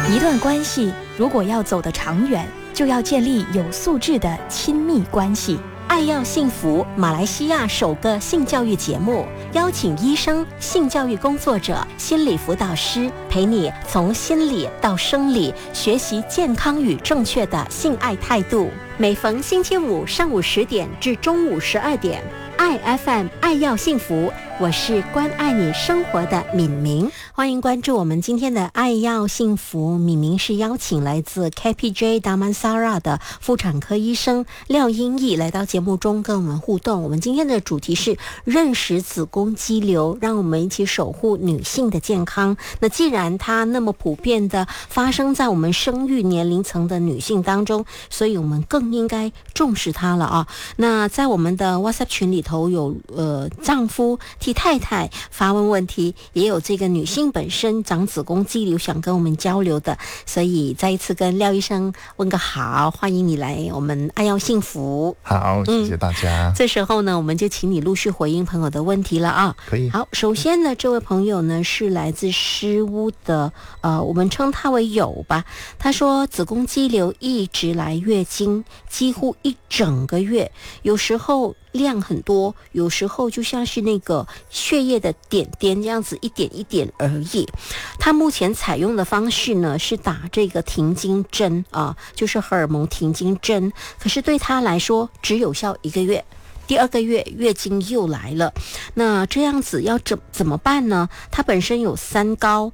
一段关系如果要走得长远，就要建立有素质的亲密关系。 爱要幸福，马来西亚首个性教育节目，邀请医生、性教育工作者、心理辅导师，陪你从心理到生理，学习健康与正确的性爱态度。每逢星期五上午10点至中午12点，爱 FM 爱要幸福，我是关爱你生活的敏明，欢迎关注我们今天的爱要幸福。敏明是邀请来自 KPJ Damansara 的妇产科医生廖英义来到节目中跟我们互动。我们今天的主题是认识子宫肌瘤，让我们一起守护女性的健康。那既然它那么普遍的发生在我们生育年龄层的女性当中，所以我们更应该重视它了啊。那在我们的 WhatsApp 群里头有丈夫替太太发问题，也有这个女性本身长子宫肌瘤想跟我们交流的，所以再一次跟廖医生问个好，欢迎你来我们爱要幸福。 好，谢谢大家。 这时候呢，我们就请你陆续回应朋友的问题了啊。 可以。 好，首先呢，这位朋友呢是来自诗屋的，我们称他为友吧。他说子宫肌瘤一直来月经，几乎一整个月，有时候量很多，有时候就像是那个血液的点点这样子一点一点而已。他目前采用的方式呢是打这个停经针啊，就是荷尔蒙停经针，可是对他来说只有效1个月。第2个月月经又来了，那这样子要怎么办呢？他本身有3高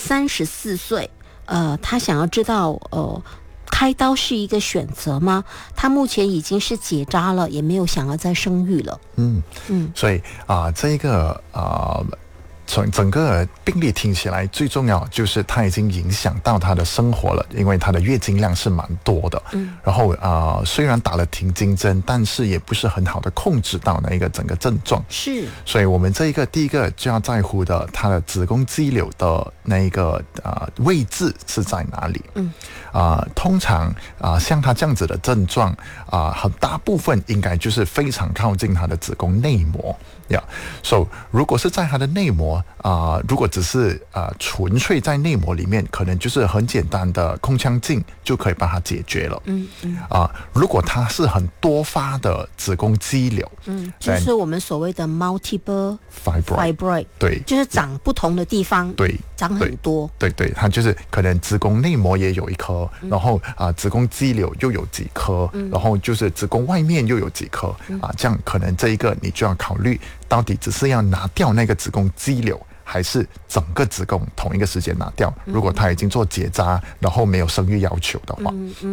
，34岁，他想要知道开刀是一个选择吗？他目前已经是结扎了，也没有想要再生育了。 所以这一个从整个病例听起来，最重要就是它已经影响到他的生活了，因为他的月经量是蛮多的。然后虽然打了停经针，但是也不是很好的控制到那一个整个症状。 是， 所以我们这一个第一个就要在乎的，他的子宫肌瘤的那一个位置是在哪里？通常像他这样子的症状很大部分应该就是非常靠近他的子宫内膜。So 如果是在他的内膜如果只是纯粹在内膜里面，可能就是很简单的空腔镜就可以把它解决了。如果它是很多发的子宫肌瘤， 就是我们所谓的 multiple fibroid， 对， 就是长不同的地方， 对， 长很多， 对，它就是可能子宫内膜也有1颗，然后子宫肌瘤又有几颗，然后就是子宫外面又有几颗这样可能这一个你就要考虑，到底只是要拿掉那个子宫肌瘤，还是整个子宫同一个时间拿掉？如果他已经做结扎，然后没有生育要求的话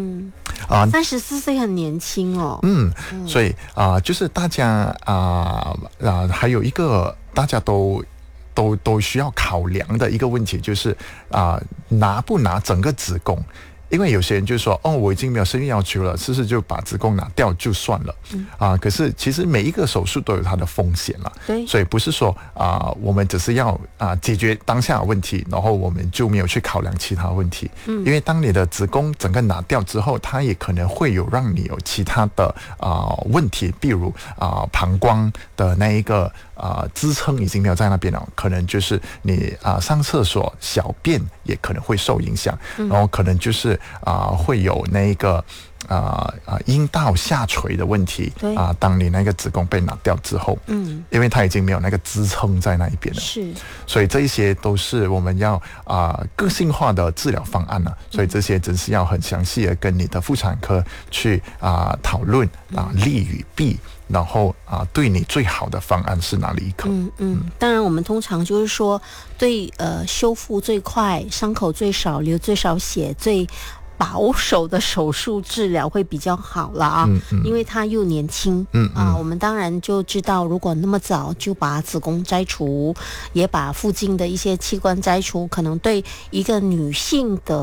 ，34岁很年轻哦。 所以就是大家还有一个大家都需要考量的一个问题，就是拿不拿整个子宫？因为有些人就说我已经没有生育要求了，是不是就把子宫拿掉就算了？可是其实每一个手术都有它的风险了， 对， 所以不是说我们只是要解决当下的问题，然后我们就没有去考量其他问题。因为当你的子宫整个拿掉之后，它也可能会有让你有其他的问题，比如膀胱的那一个支撑已经没有在那边了，可能就是你上厕所小便也可能会受影响，然后可能就是会有那个阴道下垂的问题当你那个子宫被拿掉之后，因为它已经没有那个支撑在那一边了， 是， 所以这一些都是我们要个性化的治疗方案了，所以这些真是要很详细的跟你的妇产科去讨论利与弊，然后对你最好的方案是哪里一颗？ 当然我们通常就是说对修复最快、伤口最少、流最少血、最保守的手术治疗会比较好了因为他又年轻我们当然就知道，如果那么早就把子宫摘除，也把附近的一些器官摘除，可能对一个女性的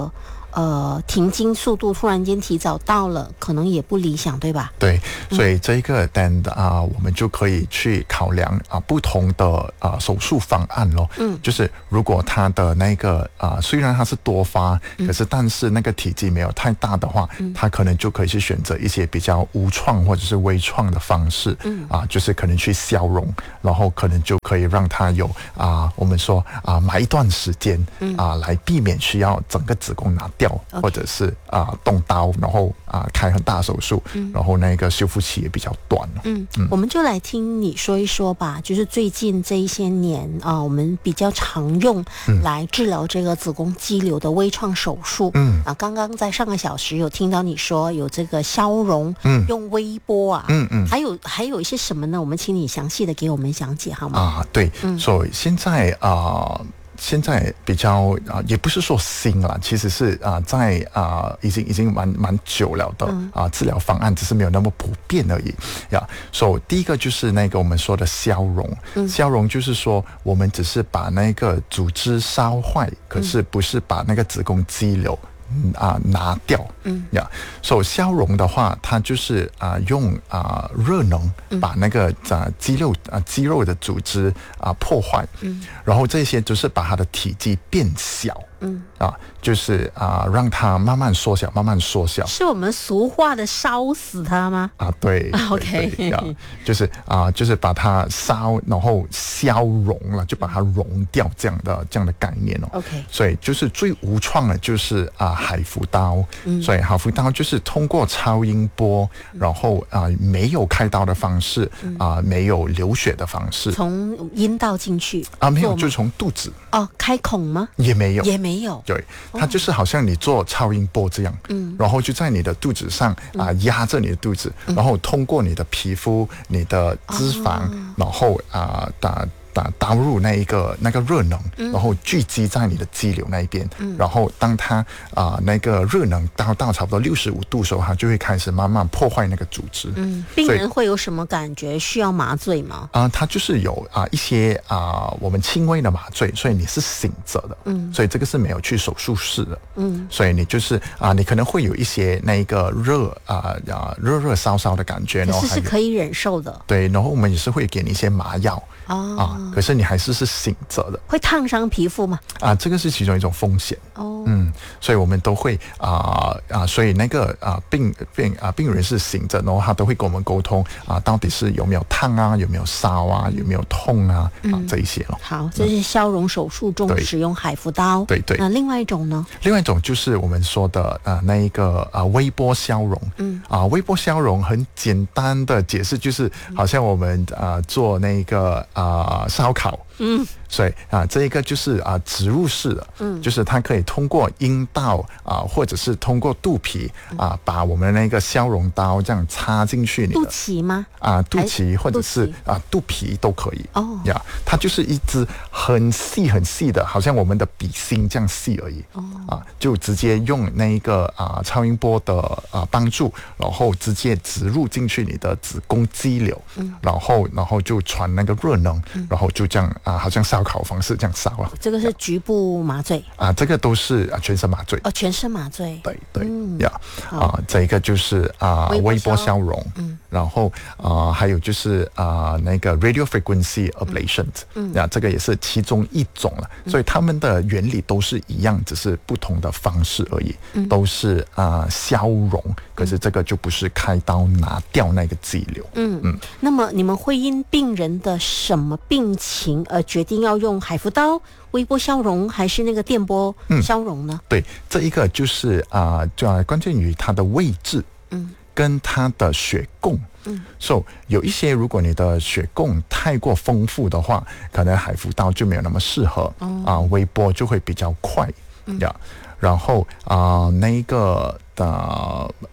停经速度突然间提早到了，可能也不理想，对吧？ 对，所以这一个我们就可以去考量不同的手术方案咯。就是如果他的那个虽然他是多发，可是但是那个体积没有太大的话，他可能就可以去选择一些比较无创或者是微创的方式，就是可能去消融，然后可能就可以让他有我们说买一段时间来避免需要整个子宫拿掉，或者是动刀，然后开很大手术，然后那个修复期也比较短。 我们就来听你说一说吧，就是最近这一些年我们比较常用来治疗这个子宫肌瘤的微创手术。刚刚在上个小时有听到你说有这个消融，用微波还有一些什么呢？我们请你详细的给我们讲解好吗？ 对，所以现在比较也不是说新了，其实是在已经蛮久了的治疗方案，只是没有那么普遍而已呀。所以第一个就是那个我们说的消融，消融就是说我们只是把那个组织烧坏，可是不是把那个子宫肌瘤拿掉。所以消融的话，它就是用热能把那个肌肉的组织破坏，然后这些就是把它的体积变小。就是让它慢慢缩小，慢慢缩小。 是我们俗话的烧死它吗？ 对 ，OK， 就是把它烧，然后消融了，就把它融掉这样的概念 OK， 所以就是最无创的就是海扶刀，所以海扶刀就是通过超音波，然后没有开刀的方式，没有流血的方式， 从阴道进去没有，就从肚子开孔吗？ 也没有。 对， 它就是好像你做超音波这样，然后就在你的肚子上压着你的肚子，然后通过你的皮肤、你的脂肪，然后导入那个热能，然后聚集在你的肌瘤那一边，然后当它那个热能到差不多65度的时候，它就会开始慢慢破坏那个组织。 病人会有什么感觉？需要麻醉吗？ 它就是有一些我们轻微的麻醉，所以你是醒着的，所以这个是没有去手术室的，所以你就是你可能会有一些那个热烧烧的感觉， 可是是可以忍受的。 对，然后我们也是会给你一些麻药。可是你还是醒着的， 会烫伤皮肤吗？ 这个是其中一种风险。所以我们都会所以那个病人是醒着，然后他都会跟我们沟通到底是有没有烫有没有烧有没有痛这一些咯。 好，这是消融手术中使用海扶刀。 对。 那另外一种呢？ 另外一种就是我们说的那一个微波消融。微波消融很简单的解释就是好像我们做那个烧烤。所以这一个就是植入式的，就是它可以通过阴道或者是通过肚皮把我们的那个消融刀这样插进去你的肚脐吗？ 肚脐或者是肚皮都可以。它就是一支很细的，好像我们的笔芯这样细而已。就直接用那一个超音波的帮助，然后直接植入进去你的子宫肌瘤，然后就传那个热能，然后就这样好像烧烤方式这样烧了。 这个是局部麻醉这个都是全身麻醉。 全身麻醉。 对这一个就是微波消融。然后还有就是那个 radio frequency ablation，这个也是其中一种了。所以他们的原理都是一样，只是不同的方式而已，都是消融，可是这个就不是开刀拿掉那个肌瘤。 那么你们会因病人的什么病情而决定要用海扶刀、微波消融还是那个电波消融呢？ 对，这一个就是关键于它的位置，跟它的血供。所以有一些如果你的血供太过丰富的话，可能海扶刀就没有那么适合，微波就会比较快。然后那一个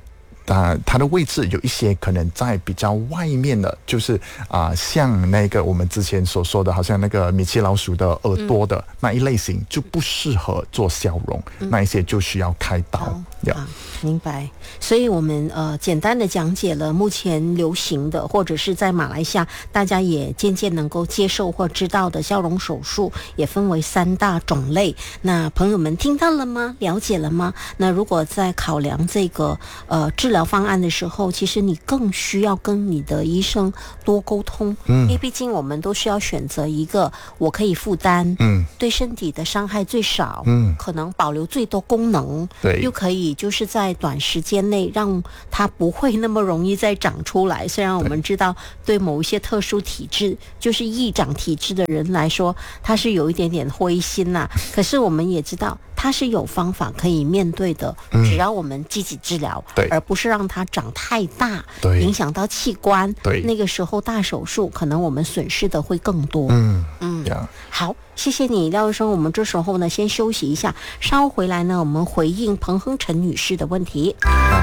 它的位置有一些可能在比较外面的，就是像那个我们之前所说的，好像那个米奇老鼠的耳朵的那一类型，就不适合做消融，那一些就需要开刀。 明白。所以我们简单的讲解了目前流行的，或者是在马来西亚大家也渐渐能够接受或知道的消融手术，也分为3大种类。那朋友们听到了吗？了解了吗？那如果在考量这个治疗方案的时候，其实你更需要跟你的医生多沟通，因为毕竟我们都需要选择一个我可以负担，对身体的伤害最少，可能保留最多功能， 对， 又可以就是在短时间内让它不会那么容易再长出来。虽然我们知道对某一些特殊体质，就是易长体质的人来说，它是有一点点灰心啦，可是我们也知道它是有方法可以面对的，只要我们积极治疗，而不是让它长太大，影响到器官，那个时候大手术可能我们损失的会更多。好，谢谢你廖医生，我们这时候呢先休息一下，稍后回来呢我们回应彭亨陈女士的问题。